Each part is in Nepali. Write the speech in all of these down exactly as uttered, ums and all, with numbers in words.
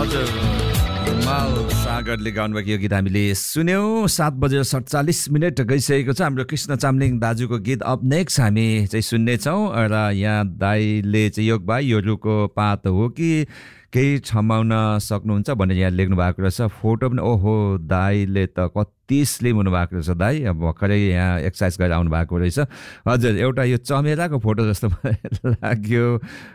हिमाल सागरले गाउनुभएको यो गीत हामीले सुन्यौँ। सात बजेर सडचालिस मिनट गइसकेको छ। हाम्रो कृष्ण चामलिङ दाजुको गीत अप नेक्स्ट हामी चाहिँ सुन्नेछौँ। र यहाँ दाईले चाहिँ योग भाइ यो रुखको पात हो कि केही क्षमाउन सक्नुहुन्छ भनेर यहाँ लेख्नु भएको रहेछ। फोटो पनि ओहो दाईले त कति स्लिम हुनुभएको रहेछ दाई। अब भर्खरै यहाँ एक्सर्साइज गरेर आउनु भएको रहेछ। हजुर एउटा यो चमेराको फोटो जस्तो मलाई लाग्यो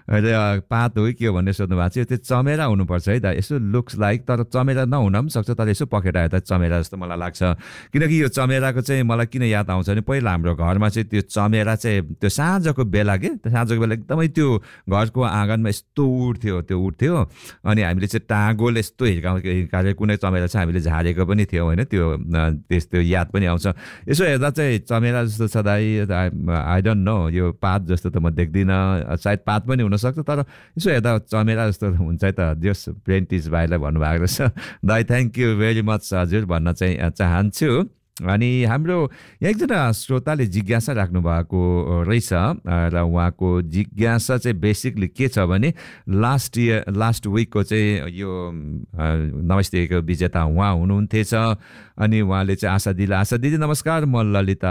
र पात हो कि के हो भनेर सोध्नु भएको छ। त्यो चमेरा हुनुपर्छ है त। यसो लुक्स लाइक तर चमेरा नहुन पनि सक्छ। तर यसो पकेट आयो त चमेरा जस्तो मलाई लाग्छ। किनकि यो चमेराको चाहिँ मलाई किन याद आउँछ भने पहिला हाम्रो घरमा चाहिँ त्यो चमेरा चाहिँ त्यो साँझको बेला के त्यो साँझको बेला एकदमै त्यो घरको आँगनमा यस्तो उठ्थ्यो त्यो उठ्थ्यो अनि हामीले चाहिँ टाँगोले यस्तो हिर्काउ हिर्काएर कुनै चमेरा चाहिँ हामीले झारेको पनि थियो होइन। त्यो त्यस्तो याद पनि आउँछ। यसो हेर्दा चाहिँ चमेरा जस्तो छ दाइ। आई डोन्ट नो यो पात जस्तो त म देख्दिनँ। सायद पात पनि हुनसक्छ तर यसो हेर्दा चमेरा जस्तो हुन्छ है त। जस प्रेन्टिस भाइलाई भन्नुभएको रहेछ दाइ। थ्याङ्क यू भेरी मच हजुर भन्न चाहिँ चाहन्छु। अनि हाम्रो एकजना श्रोताले जिज्ञासा राख्नु भएको रहेछ र उहाँको जिज्ञासा चाहिँ बेसिकली के छ भने लास्ट इयर लास्ट विकको चाहिँ यो नमस्तेको विजेता उहाँ हुनुहुन्थेछ। अनि उहाँले चाहिँ आशा दिदी आशा दिदी नमस्कार म ललिता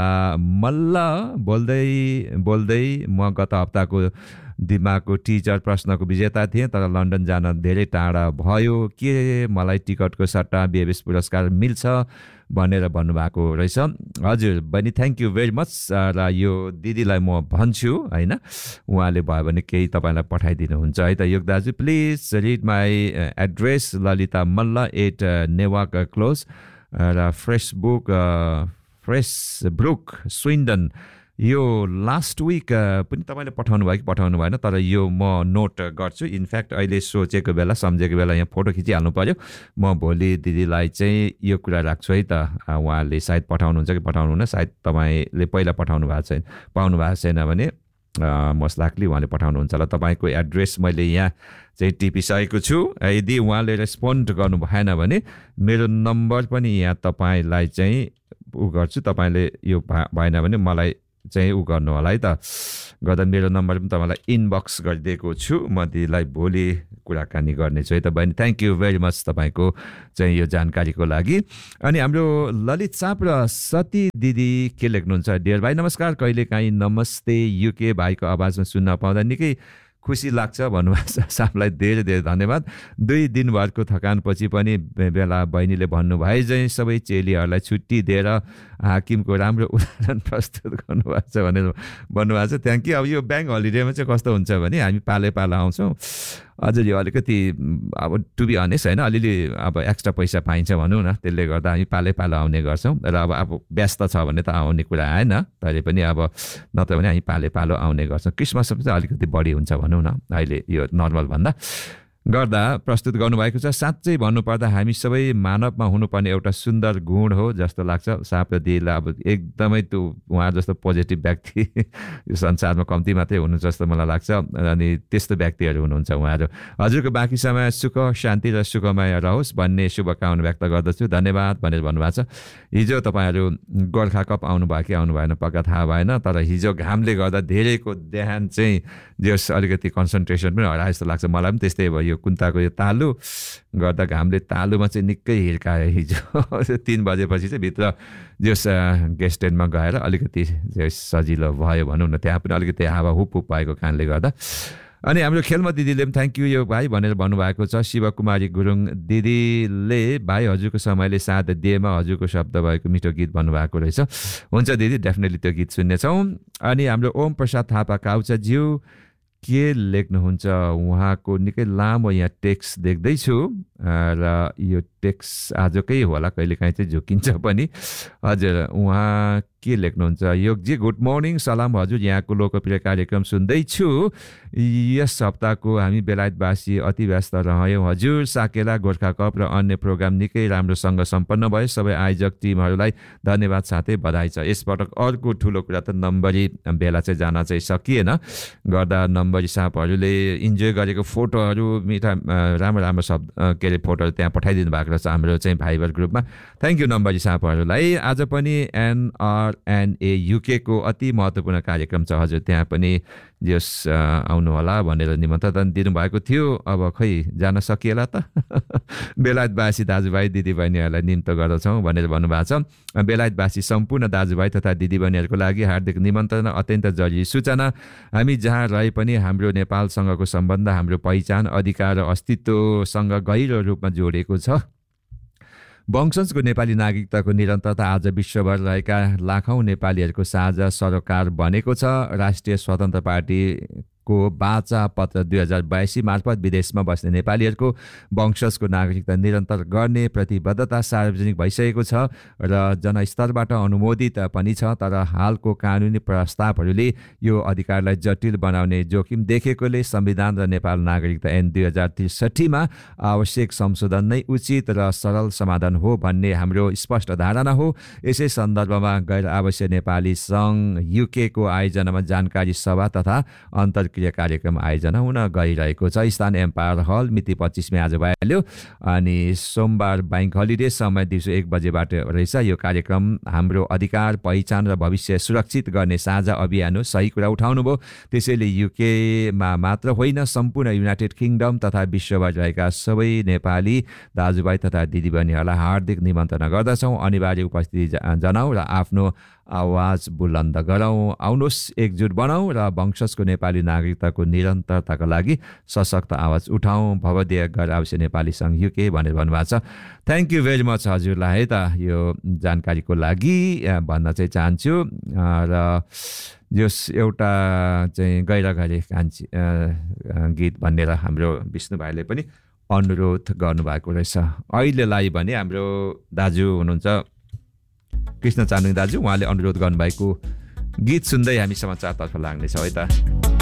मल्ल बोल्दै बोल्दै म गत हप्ताको दिमागको टिचर प्रश्नको विजेता थिएँ तर लन्डन जान धेरै टाढा भयो। के मलाई टिकटको सट्टा बेबिस पुरस्कार मिल्छ भनेर भन्नुभएको रहेछ। हजुर बहिनी थ्याङ्क यू भेरी मच। र यो दिदीलाई म भन्छु होइन उहाँले भयो भने केही तपाईँलाई पठाइदिनुहुन्छ है त। योग दाजु please read my address Lalita Malla at नेवाक close र फ्रेस बुक फ्रेस ब्रुक स्विन्डन। यो लास्ट विक पनि तपाईँले पठाउनु भयो कि पठाउनु भएन तर यो म नोट गर्छु। इनफ्याक्ट अहिले सोचेको बेला सम्झेको बेला यहाँ फोटो खिचिहाल्नु पऱ्यो। म भोलि दिदीलाई चाहिँ यो कुरा राख्छु है त। उहाँले सायद पठाउनुहुन्छ कि पठाउनुहुन्न। सायद तपाईँले पहिला पठाउनु भएको छैन पाउनु भएको छैन भने मोस्ट लाइकली उहाँले पठाउनुहुन्छ होला। तपाईँको एड्रेस मैले यहाँ चाहिँ टिपिसकेको छु। यदि उहाँले रेस्पोन्ड गर्नु भएन भने मेरो नम्बर पनि यहाँ तपाईँलाई चाहिँ उ गर्छु। तपाईँले यो भएन भने मलाई चाहिँ उ गर्नु होला है त। गर्दा मेरो नम्बर पनि तपाईँलाई इनबक्स गरिदिएको छु। म दिदीलाई भोलि कुराकानी गर्नेछु है त बहिनी। थ्याङ्क यू भेरी मच तपाईँको चाहिँ यो जानकारीको लागि। अनि हाम्रो ललित साप र सती दिदी के लेख्नुहुन्छ। डियर भाइ नमस्कार कहिलेकाहीँ नमस्ते युके भाइको आवाजमा सुन्न पाउँदा निकै खुसी लाग्छ भन्नुभएको छ। सापलाई धेरै धेरै धन्यवाद। दुई दिनभरको थकानपछि पनि बेला बहिनीले भन्नुभए चाहिँ सबै चेलीहरूलाई छुट्टी दिएर हाकिमको राम्रो उदाहरण प्रस्तुत गर्नुभएको छ भनेर भन्नुभएको छ। Thank you. अब यो ब्याङ्क हलिडेमा चाहिँ कस्तो हुन्छ भने हामी पाले पालो आउँछौँ। अझ यो अलिकति अब टु बी अनेस्ट होइन अलिअलि अब एक्स्ट्रा पैसा पाइन्छ भनौँ न। त्यसले गर्दा हामी पाले पालो आउने गर्छौँ। र अब अब व्यस्त छ भने त आउने कुरा आएन तैले पनि अब नत्र भने हामी पाले पालो आउने गर्छौँ। क्रिसमसमा चाहिँ अलिकति बढी हुन्छ भनौँ न अहिले यो नर्मल भन्दा गर्दा प्रस्तुत गर्नुभएको छ। साँच्चै भन्नुपर्दा हामी सबै मानवमा हुनुपर्ने एउटा सुन्दर गुण हो जस्तो लाग्छ। साप र दिदीलाई अब एकदमै त्यो उहाँ जस्तो पोजिटिभ व्यक्ति यो संसारमा कम्ती मात्रै हुनु जस्तो मलाई लाग्छ। अनि त्यस्तो व्यक्तिहरू हुनुहुन्छ उहाँहरू। हजुरको बाँकी समय सुख शान्ति र सुखमय रहोस् भन्ने शुभकामना व्यक्त गर्दछु। धन्यवाद भनेर भन्नुभएको छ। हिजो तपाईँहरू गोर्खा कप आउनुभयो कि आउनु भएन पक्का थाहा भएन तर हिजो घामले गर्दा धेरैको ध्यान चाहिँ जस अलिकति कन्सन्ट्रेसन पनि हराए जस्तो लाग्छ। मलाई पनि त्यस्तै भयो। कुन्ताको यो तालु गर्दा घामले तालुमा चाहिँ निकै हिर्कायो हिजो। तिन बजेपछि चाहिँ भित्र जस गेस्ट टेनमा गएर अलिकति सजिलो भयो भनौँ न। त्यहाँ पनि अलिकति हावा हुप हुप भएको कारणले गर्दा। अनि हाम्रो खेलमा दिदीले पनि थ्याङ्क यू यो भाइ भनेर भन्नुभएको छ। शिवकुमारी गुरुङ दिदीले भाइ हजुरको समयले साथ दिएमा हजुरको शब्द भएको मिठो गीत भन्नुभएको रहेछ। हुन्छ दिदी डेफिनेटली त्यो गीत सुन्नेछौँ। अनि हाम्रो ओम प्रसाद थापा काउचाज्यू के लेख्नुहुन्छ उहाँको निकै लामो यहाँ टेक्स्ट देख्दैछु र यो टेक्स्ट आजकै होला कहिलेकाहीँ चाहिँ झुकिन्छ पनि। हजुर उहाँ के लेख्नुहुन्छ। योगजी गुड मर्निङ सलाम हजुर यहाँको लोकप्रिय कार्यक्रम सुन्दैछु। यस हप्ताको हामी बेलायतवासी अति व्यस्त रह्यौँ हजुर। साकेला गोर्खा कप र अन्य प्रोग्राम निकै राम्रोसँग सम्पन्न भयो। सबै आयोजक टिमहरूलाई धन्यवाद साथै बधाई छ। यसपटक अर्को ठुलो कुरा त नम्बरी बेला चाहिँ जान चाहिँ सकिएन गर्दा नम्बरी सापहरूले इन्जोय गरेको फोटोहरू मिठा राम्रो राम्रो शब्द के अरे फोटोहरू त्यहाँ पठाइदिनु भएको भएको छ हाम्रो चाहिँ भाइबर ग्रुपमा। थ्याङ्क यू नम्बरी सापहरूलाई। आज पनि एनआरएनए युके को अति महत्त्वपूर्ण कार्यक्रम छ हजुर, त्यहाँ पनि जस आउनु होला भनेर निमन्त्रण दिनुभएको थियो। अब खै जान सकिएला त बेलायतवासी दाजुभाइ दिदीबहिनीहरूलाई निम्तो गर्दछौँ भनेर भन्नुभएको छ। बेलायतवासी सम्पूर्ण दाजुभाइ तथा दिदीबहिनीहरूको लागि हार्दिक निमन्त्रण, अत्यन्त जरुरी सूचना। हामी जहाँ रहे पनि हाम्रो नेपालसँगको सम्बन्ध हाम्रो पहिचान, अधिकार र अस्तित्वसँग गहिरो रूपमा जोडिएको छ। वंशजको नेपाली नागरिकताको निरन्तरता आज विश्वभर रहेका लाखौँ नेपालीहरूको साझा सरोकार बनेको छ। राष्ट्रिय स्वतन्त्र पार्टीको बाचा पत्र दुई हजार बयासी मार्फत विदेशमा बस्ने नेपालीहरूको वंशजको नागरिकता निरन्तर गर्ने प्रतिबद्धता सार्वजनिक भइसकेको छ र जनस्तरबाट अनुमोदित पनि छ। तर हालको कानुनी प्रस्तावहरूले यो अधिकारलाई जटिल बनाउने जोखिम देखेकोले संविधान र नेपाल नागरिकता ऐन दुई हजार त्रिसठीमा आवश्यक संशोधन नै उचित र सरल समाधान हो भन्ने हाम्रो स्पष्ट धारणा हो। यसै सन्दर्भमा गैर आवश्यक नेपाली सङ्घ युके को आयोजनामा जानकारी सभा तथा अन्तर कार्यक्रम आयोजना हुन गइरहेको छ। स्थान एम्पायर हल, मिति पच्चिस मे आज भइहाल्यो अनि सोमबार बैंक हलिडे, समय दिउँसो एक बजेबाट रहेछ। यो कार्यक्रम हाम्रो अधिकार, पहिचान र भविष्य सुरक्षित गर्ने साझा अभियान हो। सही कुरा उठाउनु भयो। त्यसैले युकेमा मात्र होइन, सम्पूर्ण युनाइटेड किङडम तथा विश्वभर रहेका सबै नेपाली दाजुभाइ तथा दिदीबहिनीहरूलाई हार्दिक निमन्त्रणा गर्दछौँ। अनिवार्य उपस्थिति जनाऊ र आफ्नो आवाज बुलन्द गरौँ। आउनुहोस्, एकजुट बनाऊ र वंशजको नेपाली नागरिकताको निरन्तरताका लागि सशक्त आवाज उठाउँ। भवदीय गैर आवश्यक नेपाली सङ्घ युके भनेर भन्नुभएको छ। थ्याङ्क यू भेरी मच हजुरलाई है त यो जानकारीको लागि भन्न चाहिँ चाहन्छु। र जस एउटा चाहिँ गैर घरे कान्छी गीत भनेर हाम्रो विष्णु भाइले पनि अनुरोध गर्नुभएको रहेछ। अहिलेलाई भने हाम्रो दाजु हुनुहुन्छ कृष्ण चामलिङ दाजु, उहाँले अनुरोध गर्नुभएको गीत सुन्दै हामी समाचारतर्फ लाग्नेछौँ है त।